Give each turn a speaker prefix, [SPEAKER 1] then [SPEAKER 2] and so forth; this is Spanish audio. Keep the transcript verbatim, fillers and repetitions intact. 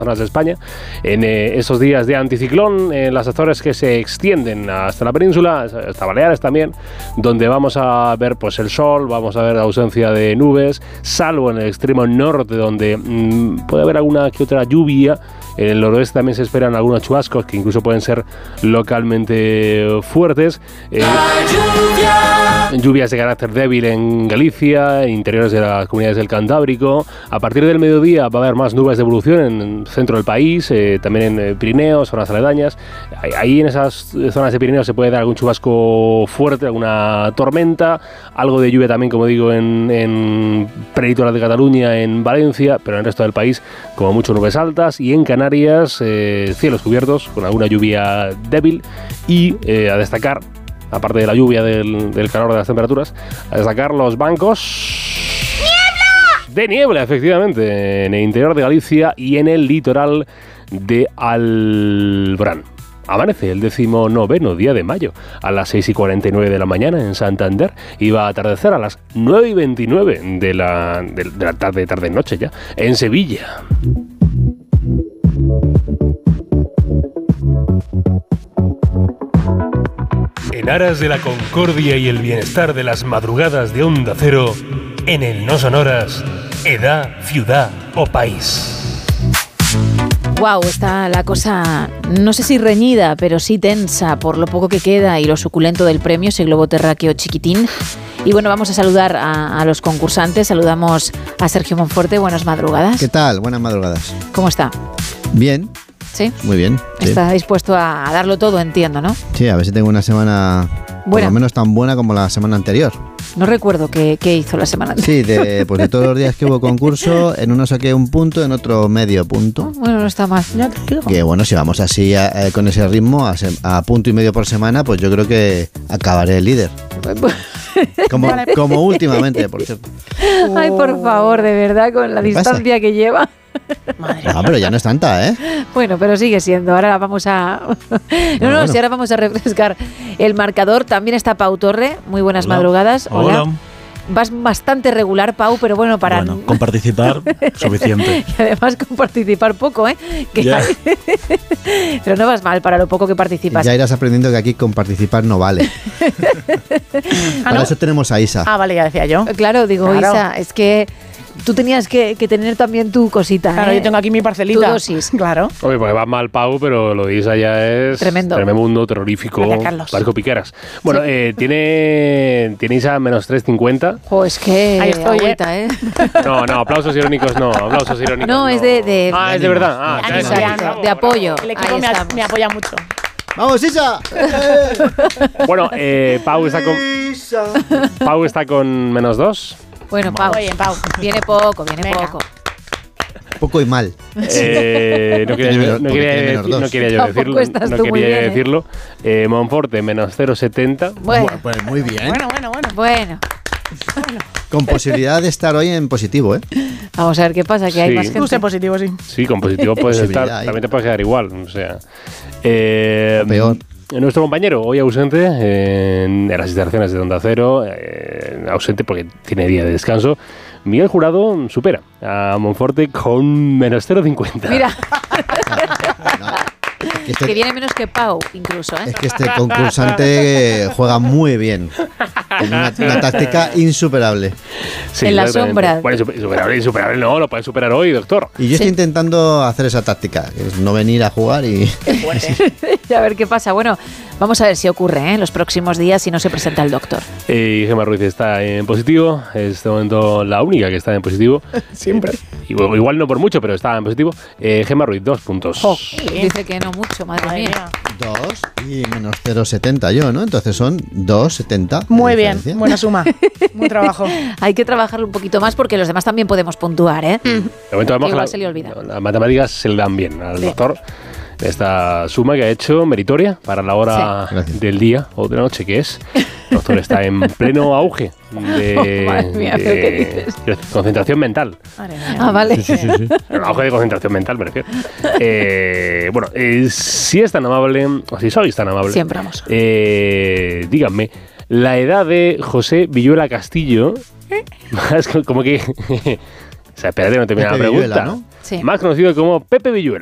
[SPEAKER 1] zonas de España en eh, esos días de anticiclón, en las Azores que se extienden hasta la península, hasta Baleares también, donde vamos a ver pues el sol, vamos a ver la ausencia de nubes, salvo en el extremo norte donde mmm, puede haber alguna que otra lluvia. En el noroeste también se esperan algunos chubascos que incluso pueden ser localmente fuertes. Eh, lluvias de carácter débil en Galicia, interiores de las comunidades del Cantábrico. A partir del mediodía va a haber más nubes de evolución en el centro del país, eh, también en Pirineos, zonas aledañas. Ahí en esas zonas de Pirineos se puede dar algún chubasco fuerte, alguna tormenta, algo de lluvia también, como digo, en, en prelitoral de Cataluña, en Valencia, pero en el resto del país, como mucho, nubes altas. Y en Canarias, eh, cielos cubiertos con alguna lluvia débil y eh, a destacar, aparte de la lluvia del, del calor de las temperaturas, a destacar los bancos ¡niebla! De niebla, efectivamente, en el interior de Galicia y en el litoral de Alborán. Amanece el decimonoveno día de mayo a las seis y cuarenta y nueve de la mañana en Santander y va a atardecer a las nueve y veintinueve de la, de, de la tarde, tarde noche ya, en Sevilla. En aras de la concordia y el bienestar de las madrugadas de Onda Cero, en el No Sonoras, edad, ciudad o país.
[SPEAKER 2] Wow, está la cosa, no sé si reñida, pero sí tensa por lo poco que queda y lo suculento del premio, ese globo terráqueo chiquitín. Y bueno, vamos a saludar a, a los concursantes. Saludamos a Sergio Monforte. Buenas madrugadas.
[SPEAKER 3] ¿Qué tal? Buenas madrugadas.
[SPEAKER 2] ¿Cómo está?
[SPEAKER 3] Bien.
[SPEAKER 2] ¿Sí?
[SPEAKER 3] Muy bien.
[SPEAKER 2] Está
[SPEAKER 3] sí.
[SPEAKER 2] dispuesto a, a darlo todo, entiendo, ¿no?
[SPEAKER 3] Sí, a ver si tengo una semana buena, por lo menos tan buena como la semana anterior.
[SPEAKER 2] No recuerdo qué, qué hizo la semana anterior.
[SPEAKER 3] Sí, de, pues de todos los días que hubo concurso, en uno saqué un punto, en otro medio punto.
[SPEAKER 2] Bueno, no está mal. Ya te digo.
[SPEAKER 3] Que bueno, si vamos así a, a, con ese ritmo, a, a punto y medio por semana, pues yo creo que acabaré el líder. Como, como últimamente, por cierto.
[SPEAKER 2] Ay, por favor, de verdad, con la distancia que lleva.
[SPEAKER 3] Madre no, pero ya no es tanta, ¿eh?
[SPEAKER 2] Bueno, pero sigue siendo. Ahora vamos a... No, no, no, si ahora vamos a refrescar el marcador. También está Pau Torre. Muy buenas
[SPEAKER 4] Hola.
[SPEAKER 2] madrugadas. Hola.
[SPEAKER 4] Hola.
[SPEAKER 2] Vas bastante regular, Pau, pero bueno, para...
[SPEAKER 4] Bueno, con participar, suficiente.
[SPEAKER 2] Y además con participar poco, ¿eh? Que
[SPEAKER 4] Ya.
[SPEAKER 2] Pero no vas mal para lo poco que participas.
[SPEAKER 3] Ya irás aprendiendo que aquí con participar no vale. Para
[SPEAKER 5] no?
[SPEAKER 3] eso tenemos a Isa.
[SPEAKER 5] Ah, vale, ya decía yo.
[SPEAKER 2] Claro, digo,
[SPEAKER 5] Claro.
[SPEAKER 2] Isa, es que tú tenías que, que tener también tu cosita,
[SPEAKER 5] Claro,
[SPEAKER 2] ¿eh?
[SPEAKER 5] yo tengo aquí mi parcelita.
[SPEAKER 2] Tu dosis.
[SPEAKER 5] Claro.
[SPEAKER 1] Oye, pues va mal Pau, pero lo de Isa ya es
[SPEAKER 2] Tremendo.
[SPEAKER 1] Tremendo, terrorífico,
[SPEAKER 5] Gracias, Carlos.
[SPEAKER 1] Barco Piqueras. Bueno,
[SPEAKER 2] Sí.
[SPEAKER 1] eh, tiene, tiene Isa menos tres cincuenta.
[SPEAKER 2] Jo, es que
[SPEAKER 5] Ahí estoy,
[SPEAKER 2] agüita, ¿eh?
[SPEAKER 1] No, no, aplausos irónicos no, aplausos irónicos
[SPEAKER 2] No, es de- de-
[SPEAKER 1] Ah, es de verdad. Ah,
[SPEAKER 5] De
[SPEAKER 1] ya,
[SPEAKER 5] ánimo,
[SPEAKER 1] ya,
[SPEAKER 2] Exacto,
[SPEAKER 1] bravo,
[SPEAKER 2] de apoyo.
[SPEAKER 5] El
[SPEAKER 2] Ahí
[SPEAKER 5] equipo me,
[SPEAKER 2] estamos.
[SPEAKER 5] me apoya mucho.
[SPEAKER 3] ¡Vamos, Isa!
[SPEAKER 1] Bueno, eh, Pau está con
[SPEAKER 3] Isa.
[SPEAKER 1] Pau está con menos dos.
[SPEAKER 2] Bueno, Pau,
[SPEAKER 5] Muy bien, Pau.
[SPEAKER 2] viene poco, viene
[SPEAKER 5] Venga.
[SPEAKER 2] poco.
[SPEAKER 3] Poco y mal.
[SPEAKER 1] Eh, no, quería,
[SPEAKER 3] Tiene
[SPEAKER 1] yo-
[SPEAKER 3] menos-
[SPEAKER 1] no,
[SPEAKER 3] porque
[SPEAKER 1] quería,
[SPEAKER 3] tiene menos
[SPEAKER 1] decir- no
[SPEAKER 3] dos.
[SPEAKER 1] quería yo
[SPEAKER 2] Tampoco
[SPEAKER 1] decirlo.
[SPEAKER 2] estás
[SPEAKER 1] No
[SPEAKER 2] tú muy
[SPEAKER 1] quería
[SPEAKER 2] bien, ¿eh?
[SPEAKER 1] decirlo. Eh, Monforte menos cero coma setenta.
[SPEAKER 2] Bueno,
[SPEAKER 3] Pues muy bien.
[SPEAKER 5] Bueno, bueno, bueno.
[SPEAKER 2] bueno.
[SPEAKER 3] Con posibilidad de estar hoy en positivo, ¿eh?
[SPEAKER 2] Vamos a ver qué pasa, que hay
[SPEAKER 1] Sí.
[SPEAKER 2] más
[SPEAKER 5] Tú
[SPEAKER 2] gente.
[SPEAKER 5] sé positivo, sí.
[SPEAKER 1] Sí, con positivo puedes
[SPEAKER 3] Posibilidad
[SPEAKER 1] estar.
[SPEAKER 3] hay.
[SPEAKER 1] También te puedes quedar igual. O sea. Eh,
[SPEAKER 3] O peor.
[SPEAKER 1] Nuestro compañero, hoy ausente en las instalaciones de Onda Cero, eh, ausente porque tiene día de descanso, Miguel Jurado supera a Monforte con menos cero coma cincuenta.
[SPEAKER 2] Mira,
[SPEAKER 3] Que este-
[SPEAKER 2] que viene menos que Pau, incluso, ¿eh?
[SPEAKER 3] Es que este concursante juega muy bien. Con una, una táctica insuperable.
[SPEAKER 1] Sí,
[SPEAKER 2] En la
[SPEAKER 1] exactamente.
[SPEAKER 2] sombra.
[SPEAKER 1] Bueno, super- superable, insuperable no, lo puedes superar hoy, doctor.
[SPEAKER 3] Y yo estoy intentando hacer esa táctica, que es no venir a jugar y...
[SPEAKER 2] A ver qué pasa. Bueno, vamos a ver si ocurre, ¿eh? En los próximos días si no se presenta el doctor.
[SPEAKER 1] Eh, y Gemma Ruiz está en positivo, es en este momento la única que está en positivo.
[SPEAKER 5] Siempre.
[SPEAKER 1] Eh, igual, igual no por mucho, pero está en positivo. Eh, Gemma Ruiz, dos puntos.
[SPEAKER 2] Jo, dice que no mucho, madre,
[SPEAKER 5] Madre
[SPEAKER 2] mía.
[SPEAKER 5] mía.
[SPEAKER 3] dos y menos cero coma setenta yo, ¿no? Entonces son dos coma setenta. de
[SPEAKER 5] Muy bien,
[SPEAKER 3] diferencia.
[SPEAKER 5] buena suma. Buen trabajo.
[SPEAKER 2] Hay que trabajarlo un poquito más porque los demás también podemos puntuar, ¿eh?
[SPEAKER 1] De momento vemos que
[SPEAKER 2] Igual
[SPEAKER 1] la-
[SPEAKER 2] se le olvida.
[SPEAKER 1] Las matemáticas se le dan bien al
[SPEAKER 2] Sí.
[SPEAKER 1] doctor. Esta suma que ha hecho meritoria para la hora
[SPEAKER 3] Sí. Gracias.
[SPEAKER 1] del día o de la noche que es. El doctor está en pleno auge de,
[SPEAKER 2] Madre mía,
[SPEAKER 1] de-
[SPEAKER 2] ¿pero qué dices?
[SPEAKER 1] de concentración mental.
[SPEAKER 5] Madre mía.
[SPEAKER 2] Ah, vale.
[SPEAKER 3] Sí, sí, sí, sí.
[SPEAKER 1] El auge de concentración mental, me refiero. Eh, bueno, eh, si es tan amable, o si sois tan amable,
[SPEAKER 2] Siempre vamos.
[SPEAKER 1] eh, díganme, la edad de José Villuela Castillo, es como que O sea, espérate, no termina la
[SPEAKER 3] Pepe
[SPEAKER 1] pregunta.
[SPEAKER 3] Villuela, ¿no?
[SPEAKER 2] Sí.
[SPEAKER 1] Más conocido como Pepe Villuela.